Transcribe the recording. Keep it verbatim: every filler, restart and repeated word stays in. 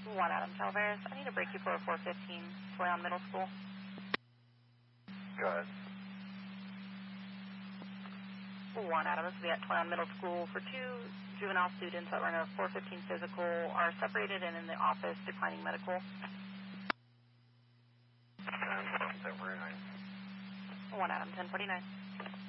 One Adam Calvaris. I need to break you for a four fifteen Toyon Middle School. Go ahead. One Adam, this will be at Toyon Middle School for two juvenile students that were in a four fifteen physical, are separated and in the office declining medical. ten forty-nine. One Adam, ten forty-nine.